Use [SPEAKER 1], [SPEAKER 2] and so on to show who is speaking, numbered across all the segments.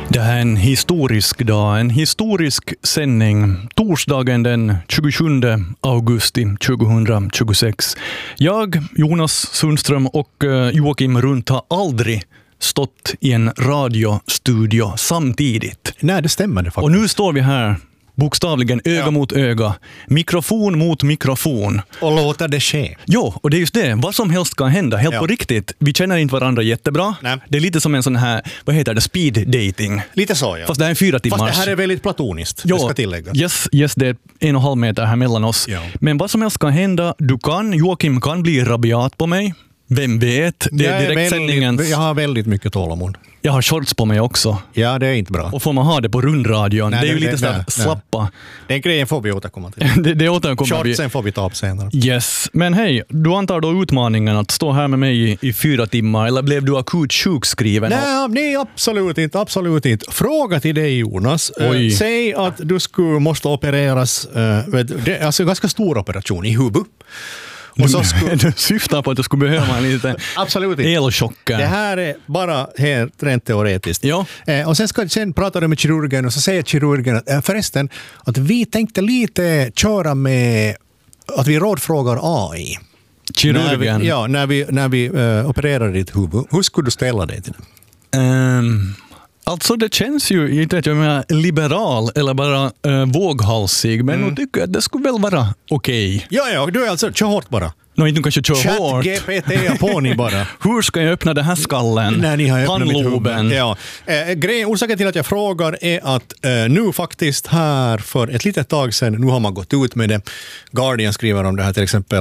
[SPEAKER 1] Det här är en historisk dag, en historisk sändning. Torsdagen den 27 augusti 2026. Jag, Jonas Sundström och Joakim Runt har aldrig stått i en radiostudio samtidigt.
[SPEAKER 2] Nej, det stämmer det faktiskt.
[SPEAKER 1] Och nu står vi här, bokstavligen öga mot öga, mikrofon mot mikrofon.
[SPEAKER 2] Och låta det ske.
[SPEAKER 1] Jo, och det är just det. Vad som helst kan hända, helt på riktigt. Vi känner inte varandra jättebra.
[SPEAKER 2] Nej.
[SPEAKER 1] Det är lite som en sån här, vad heter det, speed dating.
[SPEAKER 2] Lite så, ja.
[SPEAKER 1] Fast det här är 4 timmars.
[SPEAKER 2] Fast det här är väldigt platoniskt, det ska tilläggas.
[SPEAKER 1] Yes, det är 1,5 meter här mellan oss.
[SPEAKER 2] Ja.
[SPEAKER 1] Men vad som helst kan hända. Joakim kan bli rabiat på mig. Vem vet? Det är direktsändningens...
[SPEAKER 2] Jag har väldigt mycket tålamod.
[SPEAKER 1] Jag har shorts på mig också.
[SPEAKER 2] Ja, det är inte bra.
[SPEAKER 1] Och får man ha det på rundradion?
[SPEAKER 2] Nej,
[SPEAKER 1] det är ju lite sådär slappa.
[SPEAKER 2] Den grejen får vi återkomma till.
[SPEAKER 1] det återkommer vi.
[SPEAKER 2] Shortsen får vi ta upp senare.
[SPEAKER 1] Yes. Men hej, du antar då utmaningen att stå här med mig i 4 timmar, eller blev du akut sjukskriven?
[SPEAKER 2] Nej, absolut inte. Fråga till dig, Jonas. Säg att du måste opereras, det är alltså en ganska stor operation i huvudet. Och så
[SPEAKER 1] Du syftar på att du skulle behöva en liten elchocker.
[SPEAKER 2] Det här är bara helt rent teoretiskt.
[SPEAKER 1] Ja.
[SPEAKER 2] Och sen pratar du med kirurgen och så säger kirurgen att förresten att vi tänkte lite köra med att vi rådfrågar AI.
[SPEAKER 1] Kirurgen?
[SPEAKER 2] När vi opererar ditt huvud. Hur skulle du ställa dig till det?
[SPEAKER 1] Alltså det känns ju inte att jag är liberal eller bara våghalsig, men jag tycker att det skulle väl vara okej.
[SPEAKER 2] Ja, du är alltså, kör hårt bara.
[SPEAKER 1] Inte kanske kör hårt.
[SPEAKER 2] ChatGPT är på ni bara.
[SPEAKER 1] Hur ska jag öppna den här skallen?
[SPEAKER 2] När ni har öppnat mitt huvud. Ja. Orsaken till att jag frågar är att nu faktiskt här för ett litet tag sedan, nu har man gått ut med det. Guardian skriver om det här till exempel.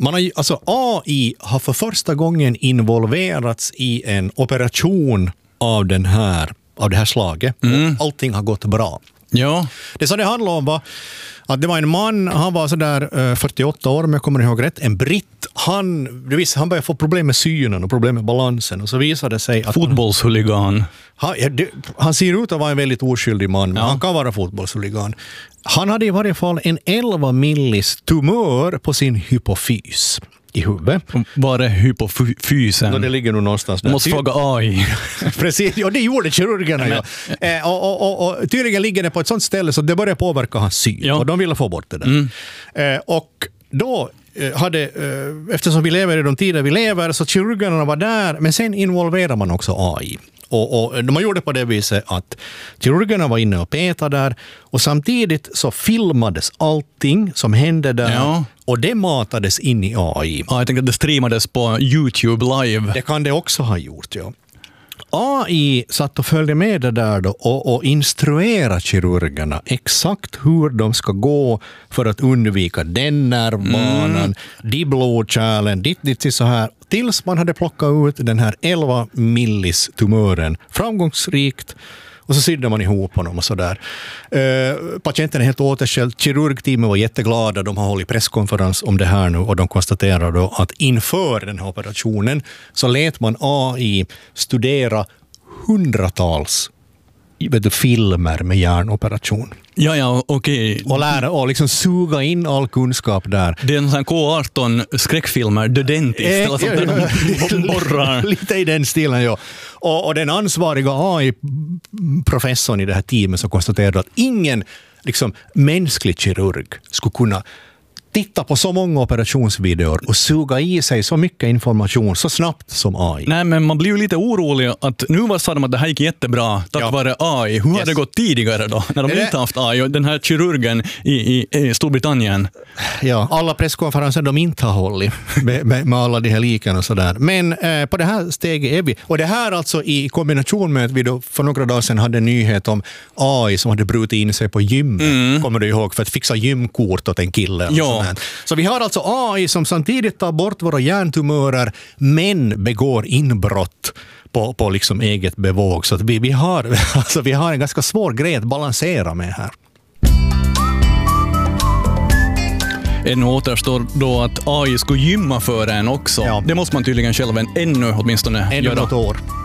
[SPEAKER 2] AI har för första gången involverats i en operation av det här slaget. Och allting har gått bra.
[SPEAKER 1] Ja.
[SPEAKER 2] Det som det handlade om var att det var en man, han var sådär 48 år om jag kommer ihåg rätt, en britt. Han började få problem med synen och problem med balansen och så visade det sig att
[SPEAKER 1] fotbollshuligan.
[SPEAKER 2] Han ser ut att vara en väldigt oskyldig man, men han kan vara fotbollshuligan. Han hade i varje fall en 11 millis tumör på sin hypofys i huvudet.
[SPEAKER 1] Var är hypofysen?
[SPEAKER 2] Det ligger nog någonstans där.
[SPEAKER 1] Du måste fråga AI.
[SPEAKER 2] Precis, och det gjorde kirurgerna. Och tydligen ligger det på ett sånt ställe så det börjar påverka hans syn. Och de ville få bort det där. Och då eftersom vi lever i de tider vi lever så kirurgerna var där, men sen involverar man också AI. Och de gjorde på det viset att kirurgerna var inne och petade där och samtidigt så filmades allting som hände där och det matades in i AI.
[SPEAKER 1] Ja, jag tänkte att det streamades på YouTube live.
[SPEAKER 2] Det kan det också ha gjort, ja. AI satt och följde med det där då och instruerade kirurgerna exakt hur de ska gå för att undvika den nervbanan, de blodkärlen, ditt så här. Tills man hade plockat ut den här 11 millis tumören framgångsrikt och så sydde man ihop honom och sådär. Patienten är helt återställd. Kirurgteamet var jätteglada. De har hållit presskonferens om det här nu och de konstaterar då att inför den här operationen så lät man AI studera hundratals filmer med hjärnoperation.
[SPEAKER 1] Ja, okej.
[SPEAKER 2] Och lära och liksom suga in all kunskap där.
[SPEAKER 1] Det är en sån K18 skräckfilmer, The Dentist, eller sånt där borrar.
[SPEAKER 2] Lite i den stilen, ja. Och den ansvariga AI-professorn i det här teamet så konstaterade att ingen liksom, mänsklig kirurg skulle kunna titta på så många operationsvideor och suga i sig så mycket information så snabbt som AI.
[SPEAKER 1] Nej, men man blir ju lite orolig att nu sa de att det här gick jättebra tack vare AI. Hur har det gått tidigare då? När de inte haft AI och den här kirurgen i Storbritannien. Ja,
[SPEAKER 2] alla presskonferenser de inte har hållit med alla de här liken och sådär. Men på det här steget är vi. Och det här alltså i kombination med att vi då för några dagar sedan hade en nyhet om AI som hade brutit in sig på gym. Kommer du ihåg? För att fixa gymkort åt en kille.
[SPEAKER 1] Ja.
[SPEAKER 2] Så vi har alltså AI som samtidigt tar bort våra hjärntumörer men begår inbrott på liksom eget bevåg. Så att vi har en ganska svår grej att balansera med här.
[SPEAKER 1] Ännu återstår då att AI ska gymma för en också. Det måste man tydligen själv ännu åtminstone göra.
[SPEAKER 2] Ännu något år.